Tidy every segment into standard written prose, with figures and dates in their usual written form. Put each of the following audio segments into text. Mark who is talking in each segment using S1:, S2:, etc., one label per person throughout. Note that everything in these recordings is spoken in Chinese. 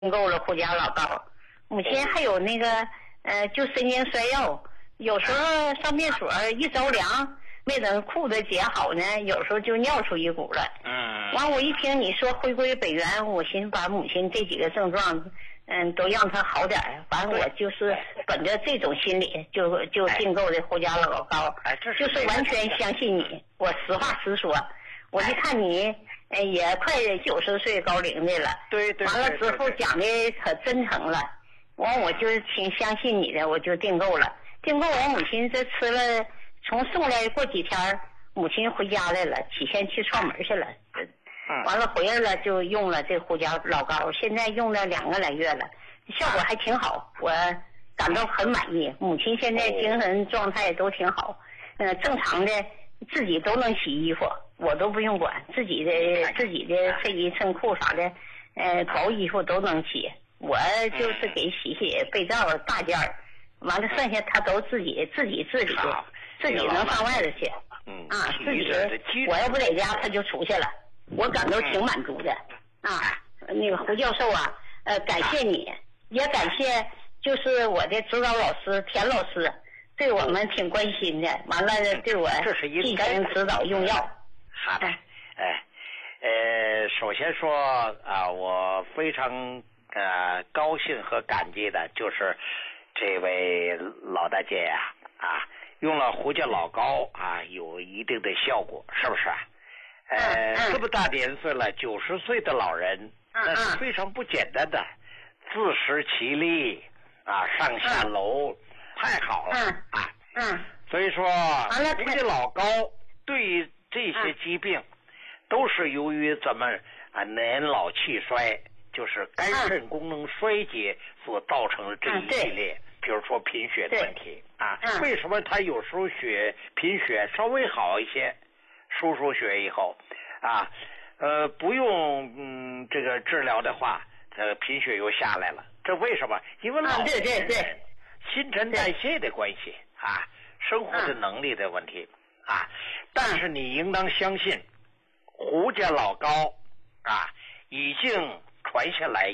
S1: 购了胡家老膏。母亲还有那个就神经衰弱，有时候上厕所一着凉，没等裤子解好呢，有时候就尿出一股来。完我一听你说回归北原，我寻思把母亲这几个症状都让她好点。完我就是本着这种心理就订购的胡家老膏，就是完全相信你。我实话实说，我一看你也快90岁高龄的了，
S2: 对，
S1: 完了之后讲的可真诚了，完我就挺相信你的，我就订购了。订购我母亲这吃了，从送来过几天，母亲回家来了，起先去串门去了，完了回来了就用了这胡家老膏，现在用了2个来月了，效果还挺好，我感到很满意。母亲现在精神状态都挺好，正常的自己都能洗衣服，我都不用管，自己的衬衣衬裤啥的薄衣服都能洗，我就是给洗被罩大件儿，完了剩下他都自己自理的，自己能上外头去。自己我要不在家他就出去了，我感到挺满足的。那个胡教授啊，感谢你，也感谢就是我的指导老师田老师，对我们挺关心的，完了对我进行指导用药。
S2: 好的，首先说我非常高兴和感激的就是这位老大姐呀，用了胡家老膏有一定的效果，是不是？这么大年岁了，90岁的老人，那是非常不简单的，自食其力上下楼，太好了所以说胡家老膏对于这些疾病都是由于咱们年老气衰，就是肝肾功能衰竭所造成的这一系列，比如说贫血的问题为什么他有时候贫血稍微好一些，输血以后不用这个治疗的话，贫血又下来了，这为什么？因为老年人新陈代谢的关系生活的能力的问题但是你应当相信胡家老膏已经传下来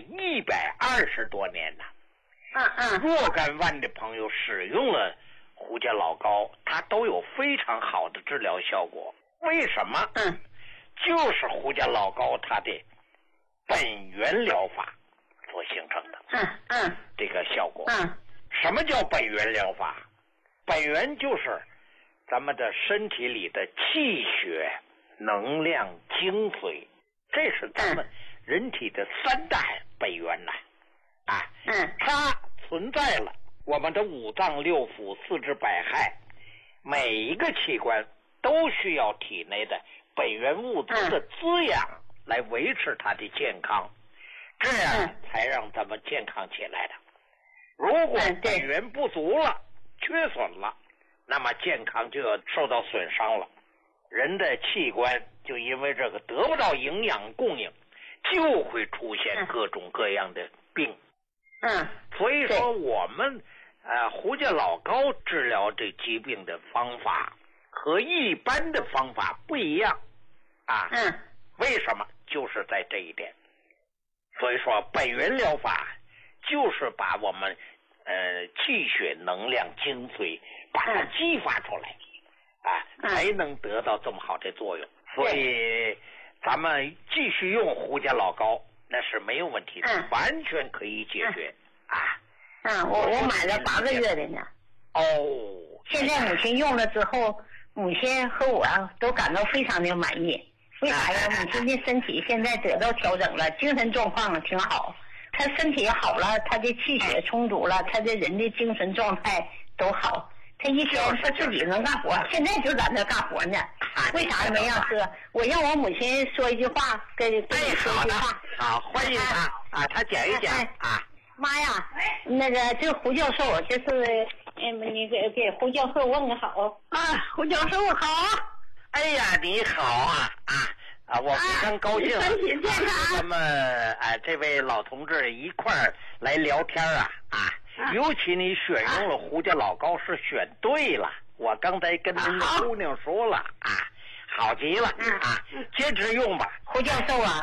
S2: 120多年了若干万的朋友使用了胡家老膏，它都有非常好的治疗效果。为什么？就是胡家老膏它的本源疗法所形成的这个效果。什么叫本源疗法？本源就是咱们的身体里的气血能量精髓，这是咱们人体的3大本源它存在了我们的5脏6腑4肢百骸，每一个器官都需要体内的本源物质的滋养来维持它的健康，这样才让咱们健康起来的。如果本源不足了，缺损了，那么健康就要受到损伤了，人的器官就因为这个得不到营养供应，就会出现各种各样的病。所以说我们胡家老膏治疗这疾病的方法和一般的方法不一样为什么？就是在这一点。所以说本源疗法就是把我们气血能量精髓把它激发出来才能得到这么好的作用。所以咱们继续用胡家老膏那是没有问题的，完全可以解决
S1: 我买了8个月的呢。现在母亲用了之后，母亲和我都感到非常的满意。为啥呀？母亲的身体现在得到调整了，精神状况挺好，她身体好了，她的气血充足了，她的人的精神状态都好。她一天她自己能干活，现在就在那干活呢。为啥没让说？我让我母亲说一句话，跟你说一句话。
S2: 好，欢迎她她讲一讲
S1: 妈呀，那个这胡教授就是你给胡教授问个好胡教授好。
S2: 哎呀，你好我非常高兴
S1: 身体健康。
S2: 咱们这位老同志一块儿来聊天尤其你选用了胡家老膏是选对了，我刚才跟您的姑娘说了好极了坚持用吧。
S1: 胡教授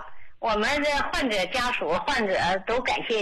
S1: 我们的患者家属、患者都感谢